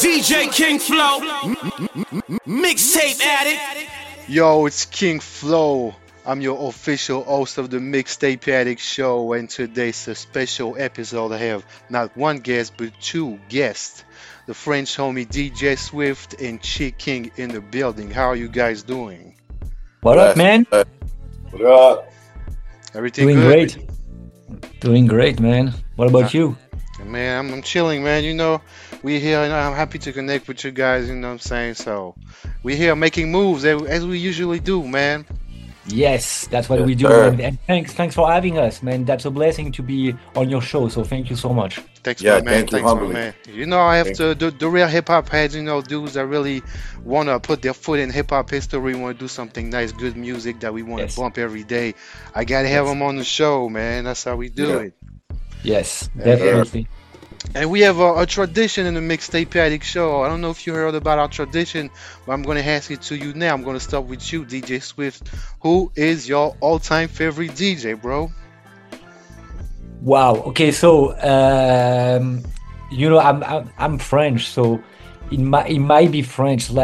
DJ King Flow, mixtape addict. Yo, it's King Flow. I'm your official host of the Mixtape Addict Show, and today's a special episode. I have not one guest, but two guests. The French homie DJ Swift and Chick King in the building. How are you guys doing? What up, man? What up? Everything Doing good? great. Doing great, man. What about you? Man, I'm chilling, man. We here, and I'm happy to connect with you guys, you know what I'm saying? So, we here making moves as we usually do, man. Yes, that's what we do. And thanks for having us, man. That's a blessing to be on your show. So thank you so much. Thanks, Yeah, my man. thank you, Thanks, my humbly. man. I have to the real hip hop heads, dudes that really want to put their foot in hip hop history, want to do something nice, good music that we want to Yes. bump every day. I gotta have them on the show, man. That's how we do Yeah. it. Yes, Yeah. definitely. And we have a tradition in the Mixtape Addict Show. I don't know if you heard about our tradition, but I'm gonna ask it to you now. I'm gonna start with you, DJ Swift. Who is your all-time favorite DJ, bro? Wow. Okay, so I'm French, so it might be French. Like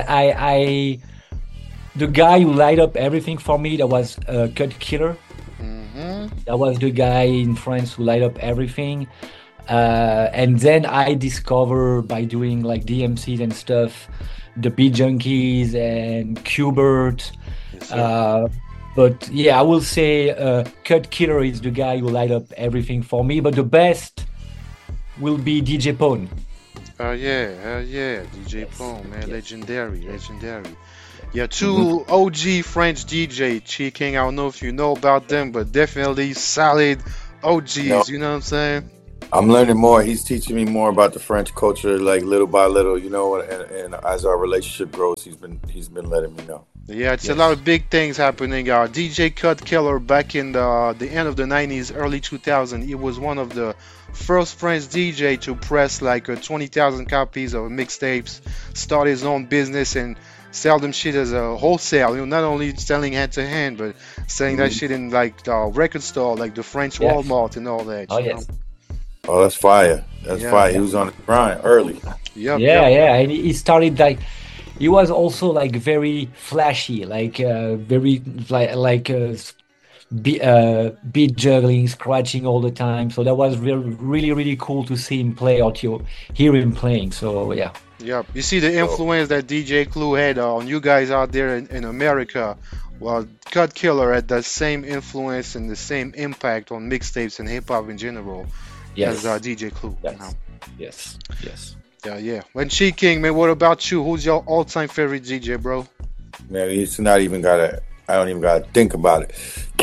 the guy who light up everything for me, that was Cut Killer. Mm-hmm. That was the guy in France who light up everything. And then I discover by doing like DMCs and stuff, the Beat Junkies and Qbert. Yes, sir. But yeah, I will say Cut Killer is the guy who light up everything for me. But the best will be DJ Pone. Hell yeah, DJ Yes, Pone, man, yes. legendary. Yeah, two OG French DJ, Chi King. I don't know if you know about them, but definitely solid OGs. No. You know what I'm saying? I'm learning more. He's teaching me more about the French culture, like little by little, and as our relationship grows, he's been letting me know. Yeah, it's a Yes. lot of big things happening. DJ Cut Killer back in the end of the 90s, early 2000, he was one of the first French DJ to press like 20,000 copies of mixtapes, start his own business and sell them shit as a wholesale. Not only selling hand to hand, but selling that shit in like the record store, like the French Yes. Walmart and all that. Oh you yes. know? Oh, that's fire. That's Yeah. fire. He was on the grind early. Yep, Yeah, yep. yeah. And he started like he was also like very flashy, like very beat juggling, scratching all the time. So that was really cool to see him play or to hear him playing. So yeah. Yep. You see the influence that DJ Clue had on you guys out there in America. Well, Cut Killer had that same influence and the same impact on mixtapes and hip hop in general Yes. as DJ Clue. Yes. Yes. Yes. Yeah. When Chi King, man, what about you? Who's your all-time favorite DJ, bro? Man, it's not even I don't even gotta think about it.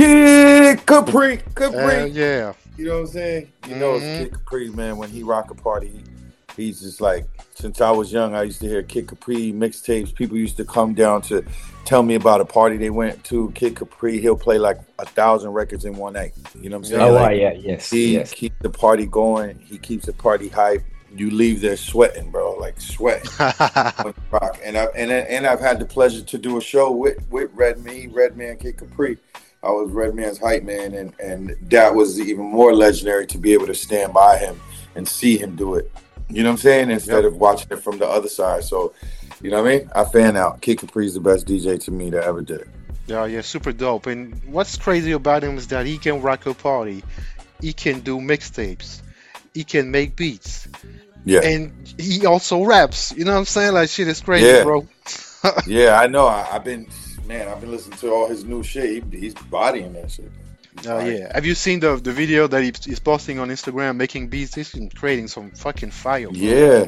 Kid Capri. Yeah. You know what I'm saying? You know, it's Kid Capri, man. When he rock a party, he's just like, since I was young, I used to hear Kid Capri mixtapes. People used to come down to tell me about a party they went to. Kid Capri, he'll play like 1,000 records in one night. You know what I'm saying? Oh, Like, yeah. Yes. he Yes. keeps the party going. He keeps the party hype. You leave there sweating, bro, like sweating. When you rock. And I've had the pleasure to do a show with Redman, Kid Capri. I was Redman's hype man, and that was even more legendary to be able to stand by him and see him do it. You know what I'm saying? Instead of watching it from the other side. So, you know what I mean? I fan out. Kid Capri's the best DJ to me that ever did it. Yeah, super dope. And what's crazy about him is that he can rock a party, he can do mixtapes, he can make beats, Yeah. and he also raps. You know what I'm saying? Like, shit is crazy, Yeah. bro. Yeah, I know. I've been listening to all his new shit. He's bodying that shit. Yeah. Have you seen the video that he's posting on Instagram making beats? He's been creating some fucking fire, bro.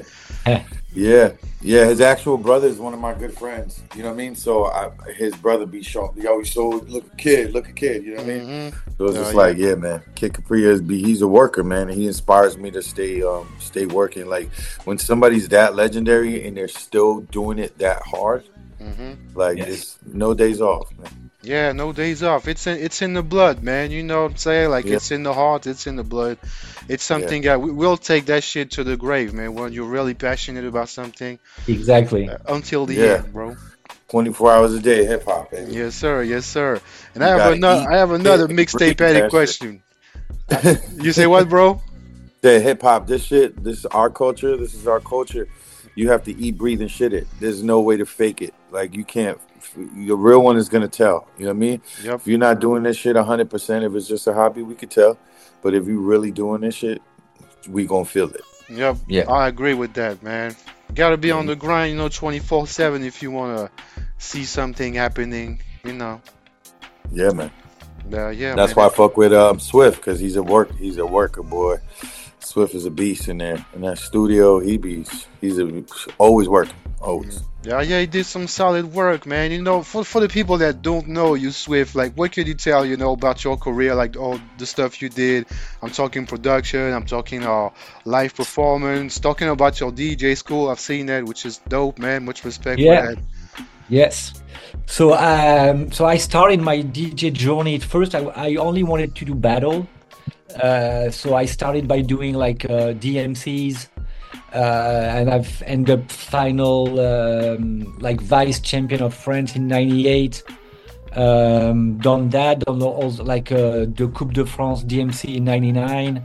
Yeah. His actual brother is one of my good friends. You know what I mean? So his brother be showing. He always show, look a kid. You know what I mean? So it's just like, yeah, man. Kid Capri he's a worker, man. And he inspires me to stay working. Like when somebody's that legendary and they're still doing it that hard, like Yes. it's no days off, man. Yeah, no days off. It's in the blood, man. You know what I'm saying? Like, Yeah. it's in the heart, it's in the blood. It's something that we'll take that shit to the grave, man. When you're really passionate about something, Exactly. until the Yeah. end, bro. 24 hours a day, hip hop, baby. Yes, sir. And You gotta eat, I have another breathe mixtape that addict shit. question. You say what, bro? That hip hop, this is our culture. you have to eat, breathe, and shit it. There's no way to fake it. Like you can't. The real one is gonna tell. You know what I mean? Yep. If you're not doing this shit 100%, if it's just a hobby, we could tell. But if you really doing this shit, we gonna feel it. Yep. Yeah. I agree with that, man. Gotta be on the grind, 24/7 if you wanna see something happening, Yeah, man. Yeah, That's man. why I fuck with Swift, because he's a worker, boy. Swift is a beast in there. In that studio, he's always working. Always. Yeah, he did some solid work, man. For the people that don't know you, Swift, like what could you tell, about your career, like all the stuff you did? I'm talking production, I'm talking live performance, talking about your DJ school. I've seen that, which is dope, man. Much respect for Yeah. that. Yes. So I started my DJ journey. At first, I only wanted to do battle. So I started by doing like DMCs, and I've ended up final like vice champion of France in '98. Done also like the Coupe de France DMC in '99.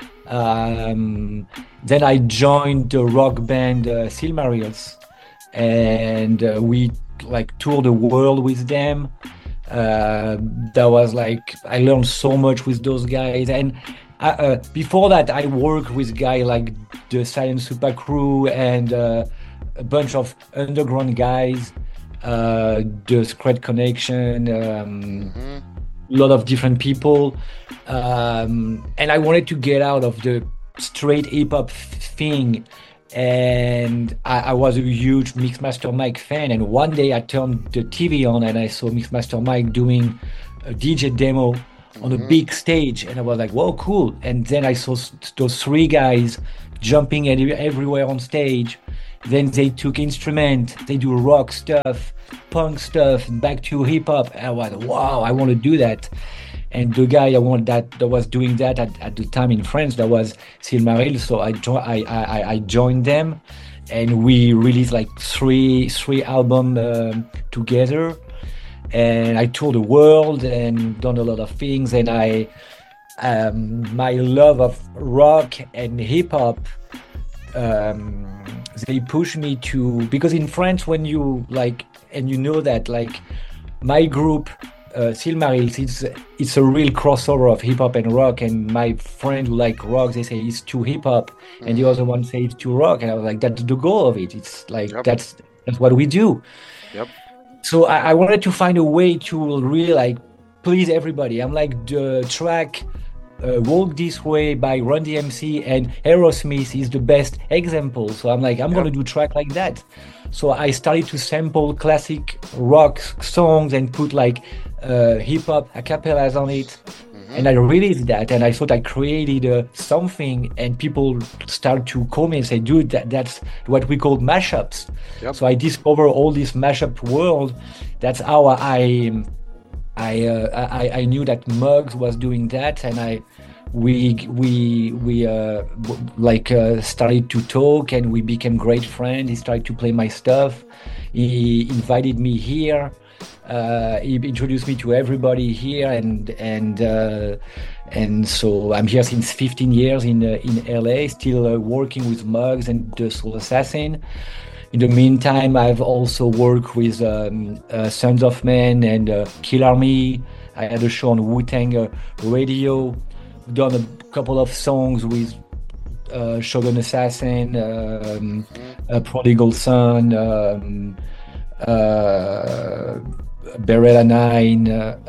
Then I joined the rock band Silmarils, and we like toured the world with them. That was like I learned so much with those guys, and before that I worked with guys like the Silent Super Crew and a bunch of underground guys, the Secret Connection, a lot of different people, and I wanted to get out of the straight hip-hop thing. And I was a huge Mixmaster Mike fan, and one day I turned the TV on and I saw Mixmaster Mike doing a DJ demo on a big stage, and I was like, whoa, cool. And then I saw those three guys jumping everywhere on stage. Then they took instrument, they do rock stuff, punk stuff, and back to hip-hop. And I was like, wow, I want to do that. And the guy that was doing that at the time in France, that was Silmaril. So I joined them, and we released like three albums together. And I toured the world and done a lot of things. And my love of rock and hip hop, they pushed me to, because in France, when you like, and that like my group, Silmarils, it's a real crossover of hip hop and rock. And my friend who like rock, they say it's too hip hop, and the other one say it's too rock. And I was like, that's the goal of it. It's like that's what we do. Yep. So I wanted to find a way to really like please everybody. I'm like the track Walk This Way by Run DMC and Aerosmith is the best example. So I'm like, I'm gonna do track like that. So I started to sample classic rock songs and put like hip hop acapellas on it. And I released that, and I thought I created something, and people start to call me and say, dude, that's what we call mashups. Yep. So I discover all this mashup world. That's how I knew that Muggs was doing that, and we started to talk, and we became great friends. He started to play my stuff. He invited me here. He introduced me to everybody here, and so I'm here since 15 years in LA, still working with Muggs and the Soul Assassin. In the meantime, I've also worked with Sons of Men and Kill Army. I had a show on Wu-Tang Radio. Done a couple of songs with Shogun Assassin, Prodigal Son, Beretta 9,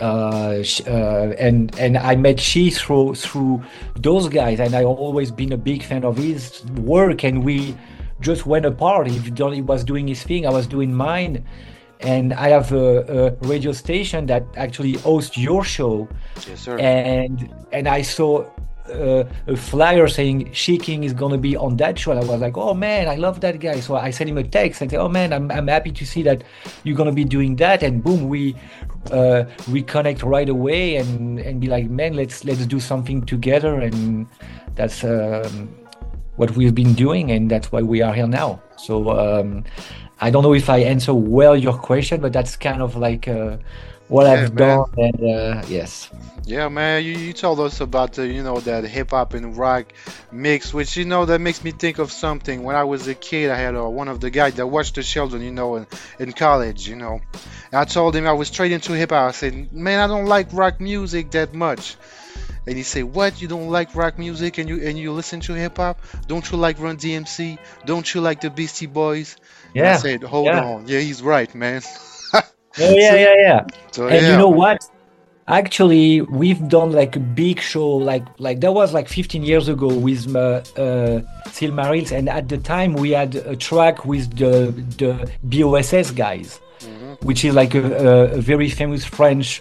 and I met She through those guys, and I've always been a big fan of his work, and we just went apart. He was doing his thing, I was doing mine, and I have a radio station that actually hosts your show. Yes, sir. And I saw a flyer saying She King is gonna be on that show, and I was like, oh man, I love that guy. So I sent him a text and said, oh man, I'm happy to see that you're gonna be doing that. And boom, we connect right away and be like, man, let's do something together. And that's what we've been doing, and that's why we are here now. So I don't know if I answer well your question, but that's kind of like what Yeah, I've man. done, and yes. Yeah, man, you told us about the, that hip hop and rock mix, which, that makes me think of something. When I was a kid, I had one of the guys that watched the children, in college, And I told him I was straight into hip hop. I said, man, I don't like rock music that much. And he said, what? You don't like rock music and you listen to hip hop? Don't you like Run DMC? Don't you like the Beastie Boys? And I Yeah, said, hold yeah. on. Yeah, he's right, man. Oh, yeah, So, yeah, yeah. so And you yeah. know what? Actually, we've done like a big show, like that was like 15 years ago with Silmarils, and at the time we had a track with the BOSS guys, Hmm. which is like a very famous French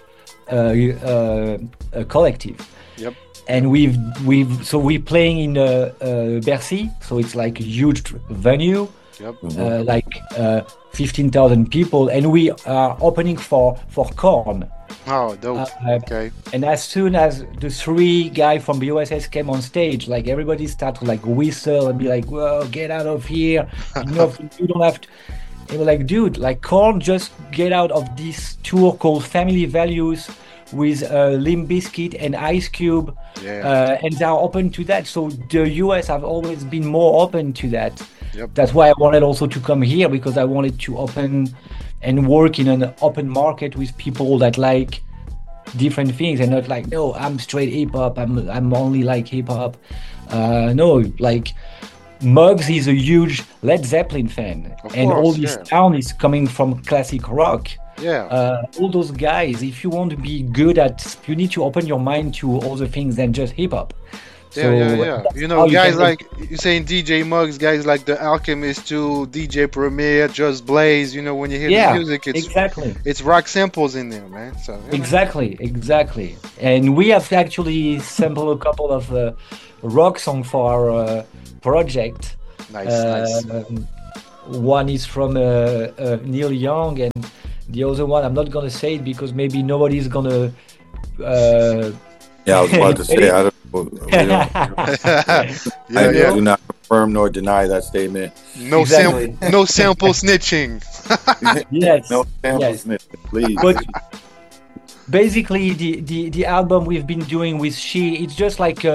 collective. Yep. And we're playing in Bercy, so it's like a huge venue, Yep. like 15,000 people, and we are opening for Korn. Oh, dope. Uh, Okay. and as soon as the three guys from BOSS came on stage, like everybody started to like whistle and be like, "Whoa, get out of here! You don't have to." They were like, "Dude, like Korn just get out of this tour called Family Values with Limp Bizkit and Ice Cube, Yeah. and they are open to that." So the US have always been more open to that. Yep. That's why I wanted also to come here, because I wanted to open and work in an open market with people that like different things, and not like, no, I'm straight hip hop. I'm only like hip hop. No, like Muggs is a huge Led Zeppelin fan, Of and all course. this Yeah. town is coming from classic rock. Yeah. All those guys, if you want to be good at, you need to open your mind to other things than just hip hop. Yeah, yeah, So yeah. that's how you Guys can make. like you saying DJ Muggs, guys like the Alchemist too, DJ Premier, Just Blaze. When you hear the Yeah, music, exactly. it's rock samples in there, man. So yeah, man. Exactly. And we have actually sampled a couple of rock songs for our project. Nice, nice. One is from Neil Young, and the other one, I'm not gonna say it because maybe nobody's gonna uh, Yeah, I was about to get say, it. I don't. We don't Yeah, I yeah. do not confirm nor deny that statement. Exactly. No sample snitching. Yes, No samples, yes. please. But basically, the album we've been doing with She, it's just like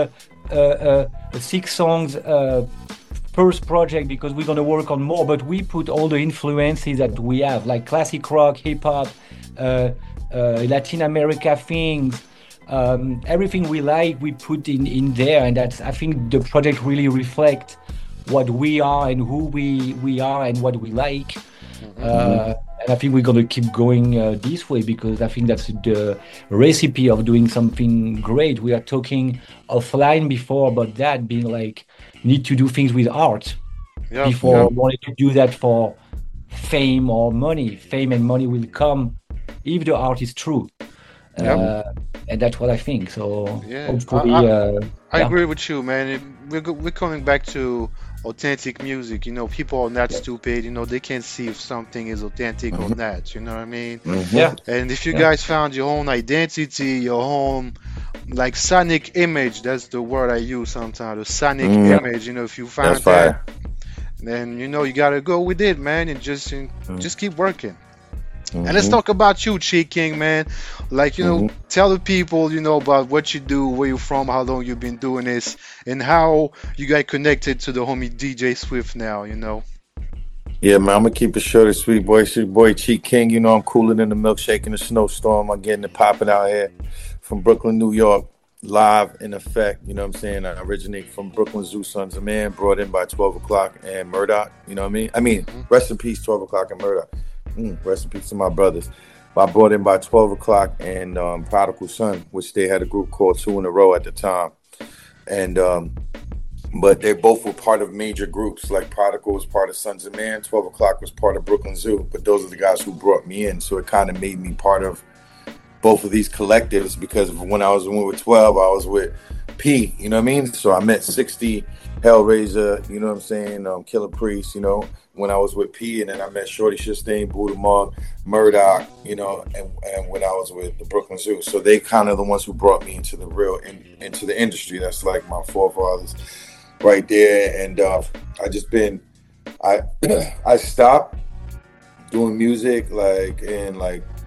a 6 songs first project, because we're gonna work on more. But we put all the influences that we have, like classic rock, hip hop, Latin America things. Everything we like, we put in there, and that's, I think the project really reflects what we are and who we are and what we like. And I think we're gonna keep going this way, because I think that's the recipe of doing something great. We are talking offline before about that being like, need to do things with art Yep, before yep, wanting to do that for fame or money. Fame and money will come if the art is true. yep. And that's what I think. So Yeah. hopefully, I yeah, agree with you, man. We're coming back to authentic music. People are not stupid. They can see if something is authentic or not. You know what I mean? yeah, And if you yeah, guys found your own identity, your own like sonic image, that's the word I use sometimes. The sonic yeah, image. If you That's found that, fire. then you gotta go with it, man, and just keep working. And let's Mm-hmm. talk about you, Chick King, man. Like, Mm-hmm. tell the people, about what you do, where you're from, how long you've been doing this, and how you got connected to the homie DJ Swift now. Yeah, man, I'm gonna keep it short and sweet, boy. It's your boy Cheat King. I'm cooler than the milkshake in the snowstorm. I'm getting it popping out here from Brooklyn, New York, live in effect. You know what I'm saying? I originate from Brooklyn Zoo Sons of Man, brought in by 12 o'clock and Murdoch. You know what I mean? Rest in peace, 12 o'clock and Murdoch. Rest in peace to my brothers. But I brought in by 12 o'clock and Prodigal Son, which they had a group called Two in a Row at the time. And but they both were part of major groups. Like Prodigal was part of Sons of Man, 12 o'clock was part of Brooklyn Zoo. But those are the guys who brought me in. So it kind of made me part of both of these collectives, because when I was with 12, I was with P, you know what I mean? So I met 60, Hellraiser, you know what I'm saying, Killer Priest, when I was with P, and then I met Shorty Shastain, Buddha Monk, Murdoch, and when I was with the Brooklyn Zoo. So they kind of the ones who brought me into into the industry. That's like my forefathers right there. And I just been, I stopped doing music like in like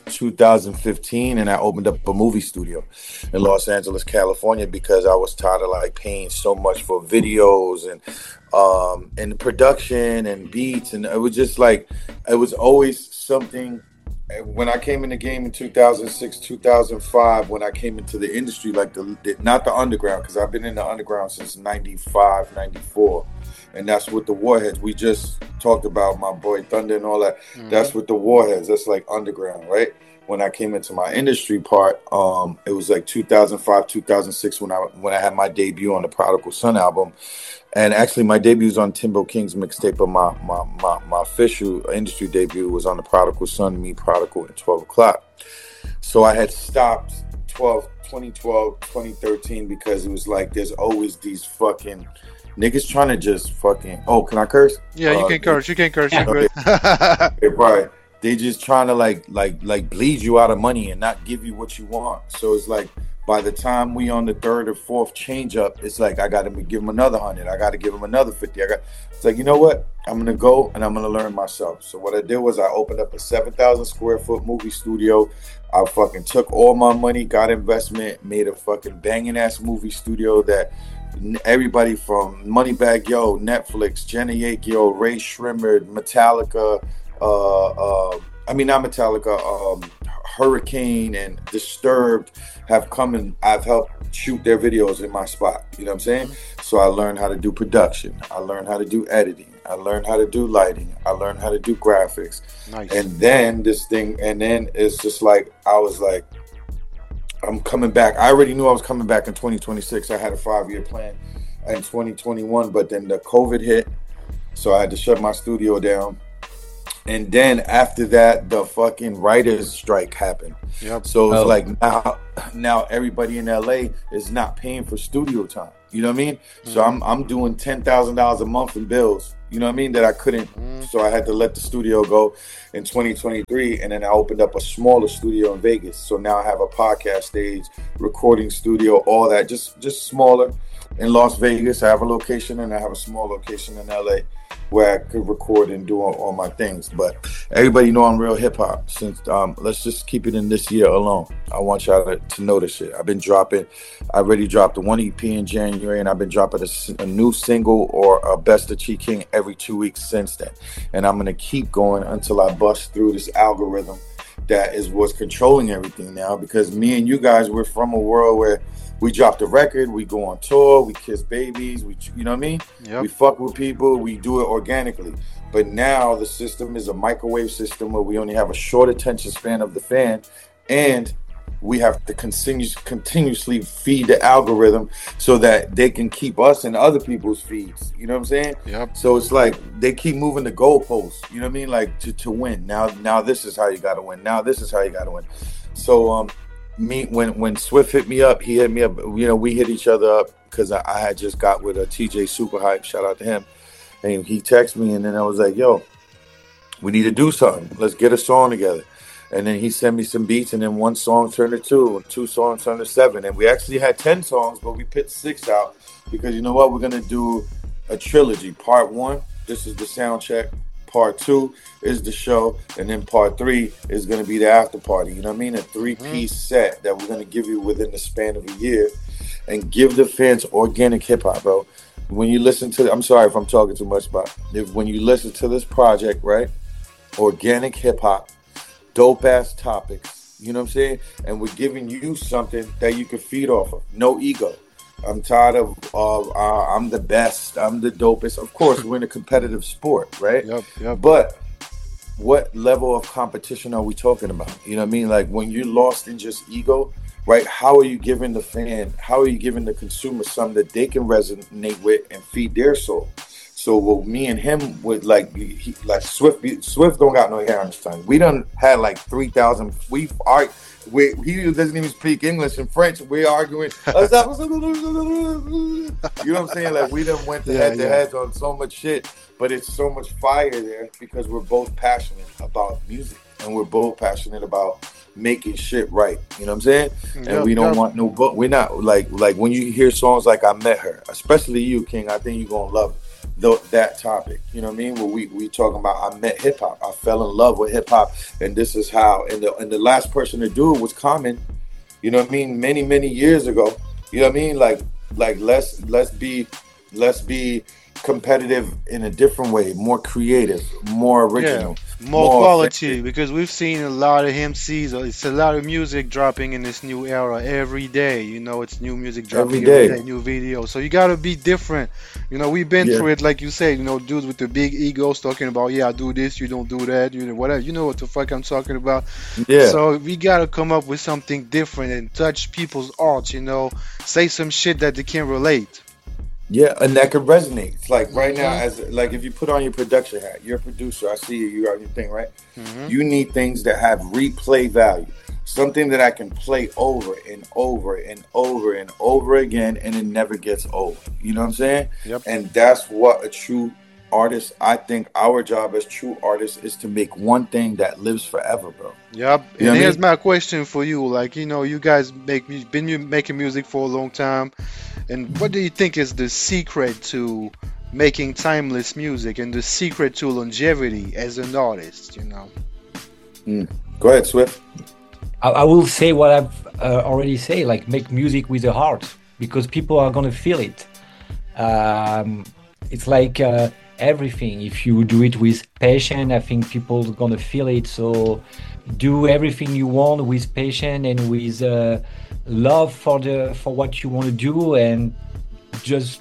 2015, and I opened up a movie studio in Los Angeles, California, because I was tired of like paying so much for videos and production and beats, and it was just like it was always something. When I came in the game in 2006, 2005, when I came into the industry, like not the underground, because I've been in the underground since 95, 94. And that's with the Warheads. We just talked about my boy Thunder and all that. Mm-hmm. That's with the Warheads. That's like underground, right? When I came into my industry part, it was like 2005, 2006 when I had my debut on the Prodigal Son album. And actually, my debut was on Timbo King's mixtape, but my official industry debut was on the Prodigal Son, Me Prodigal, at 12 o'clock. So I had stopped 2012, 2013, because it was like there's always these fucking niggas trying to just fucking. Oh, can I curse? Yeah, you can curse. You can curse. You're good. Okay, right. They just trying to like bleed you out of money and not give you what you want. So it's like, by the time we on the third or fourth change up, it's like I got to give them another 100. I got to give them another 50. It's like, you know what? I'm gonna go and I'm gonna learn myself. So what I did was I opened up a 7,000 square foot movie studio. I fucking took all my money, got investment, made a fucking banging ass movie studio that everybody from Moneybagg Yo, Netflix, Jenny Akio, Ray Shrimmer, Metallica, not Metallica, Hurricane and Disturbed have come and I've helped shoot their videos in my spot. You know what I'm saying? So I learned how to do production. I learned how to do editing. I learned how to do lighting. I learned how to do graphics. Nice. And then it's just like, I was like, I'm coming back. I already knew I was coming back in 2026. I had a 5-year plan in 2021, but then the COVID hit. So I had to shut my studio down. And then after that, the fucking writers' strike happened. Yep. So it's like now everybody in LA is not paying for studio time. You know what I mean? Mm-hmm. So I'm doing $10,000 a month in bills. You know what I mean? That I couldn't. Mm-hmm. So I had to let the studio go in 2023, and then I opened up a smaller studio in Vegas. So now I have a podcast stage, recording studio, all that, just smaller. In Las Vegas, I have a location, and I have a small location in LA where I could record and do all my things. But everybody know I'm real hip hop. Since let's just keep it in this year alone. I want y'all to know this shit. I already dropped the 1 EP in January, and I've been dropping a new single or a Best of Chi King every 2 weeks since then. And I'm gonna keep going until I bust through this algorithm that is what's controlling everything now. Because me and you guys, we're from a world where we drop the record, we go on tour, we kiss babies, you know what I mean? Yep. We fuck with people, we do it organically. But now the system is a microwave system where we only have a short attention span of the fan, and we have to continuously feed the algorithm so that they can keep us in other people's feeds. You know what I'm saying? Yep. So it's like they keep moving the goalposts. You know what I mean? Like to win. Now this is how you got to win. Now this is how you got to win. So when Swift hit me up, he hit me up. You know, we hit each other up because I had just got with a TJ Super Hype. Shout out to him. And he texted me, and then I was like, yo, we need to do something. Let's get a song together. And then he sent me some beats, and then one song turned to 2, and 2 songs turned to 7. And we actually had 10 songs, but we picked 6 out because you know what? We're going to do a trilogy. Part 1, this is the sound check. Part 2 is the show, and then part 3 is going to be the after party. You know what I mean? A 3-piece set that we're going to give you within the span of a year and give the fans organic hip-hop, bro. When you listen to, I'm sorry if I'm talking too much, but when you listen to this project, right? Organic hip-hop, dope-ass topics, you know what I'm saying? And we're giving you something that you can feed off of. No ego. I'm tired of I'm the best, I'm the dopest. Of course, we're in a competitive sport, right? Yep. But what level of competition are we talking about? You know what I mean? Like when you're lost in just ego, right? How are you giving the fan, how are you giving the consumer something that they can resonate with and feed their soul? So what me and him would like Swift don't got no hair on his tongue. We done had like 3,000. He doesn't even speak English and French. We're arguing. You know what I'm saying? Like we done went head to head on so much shit, but it's so much fire there because we're both passionate about music and we're both passionate about making shit right. You know what I'm saying? And we don't want no book. We're not like when you hear songs like I Met Her, especially you, King. I think you're gonna love it. that topic. You know what I mean? Where we talking about, I met hip hop. I fell in love with hip hop, and this is how. And the last person to do it was Common. You know what I mean? Many years ago. You know what I mean? Like let's be competitive in a different way, more creative, more Yeah, original, more more quality authentic because we've seen a lot of MCs. It's a lot of music dropping in this new era every day. You know, it's new music every dropping every day. day, new videos. So you gotta be different. You know, we've been Yeah, through it, like you said. You know, dudes with the big egos talking about, yeah, I do this, you don't do that, you know, whatever. You know what the fuck I'm talking about. yeah, So we gotta come up with something different and touch people's hearts. You know, say some shit that they can relate. yeah, and that could resonate. It's like right now, Hmm. as like if you put on your production hat, you're a producer. I see you. You got your thing right. Hmm. You need things that have replay value, something that I can play over and over and over and over again, and it never gets old. You know what I'm saying? Yep. And that's what a true artist. I think our job as true artists is to make one thing that lives forever, bro. Yep. You know And what I here's mean? my question for you. Like, you know, you guys making music for a long time. And what do you think is the secret to making timeless music and the secret to longevity as an artist, you know? Mm. Go ahead, Swift. I will say what I've already say, like make music with the heart because people are gonna feel it. It's like everything. If you do it with passion, I think people are gonna feel it. So do everything you want with passion and with love for what you want to do, and just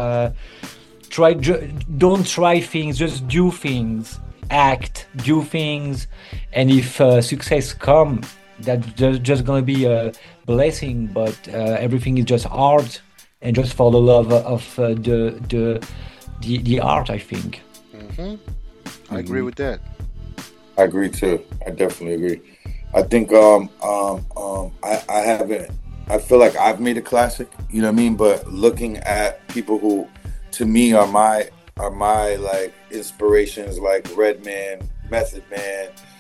don't try things, just do things, act, do things, and if success come, that's just gonna be a blessing. But everything is just art, and just for the love of the art, I think. Hmm. I agree Mhm. with that. I agree too. I definitely agree. I think I haven't. I feel like I've made a classic. You know what I mean? But looking at people who, to me, are my like inspirations, like Redman, Method Man.